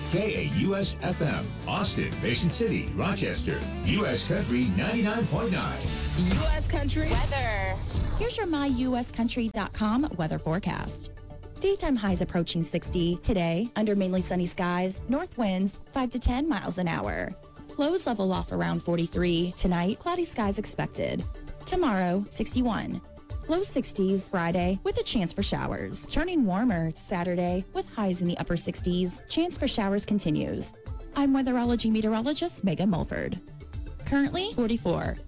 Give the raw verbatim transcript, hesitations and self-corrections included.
K A U S F M, Austin, Mason City, Rochester, U S Country ninety-nine point nine. U S Country weather. Here's your my U S country dot com weather forecast. Daytime highs approaching sixty. Today, under mainly sunny skies, north winds five to ten miles an hour. Lows level off around forty-three. Tonight, cloudy skies expected. Tomorrow, sixty-one. Low sixties Friday with a chance for showers. Turning warmer Saturday with highs in the upper sixties. Chance for showers continues. I'm weatherology meteorologist Megan Mulford. Currently forty-four.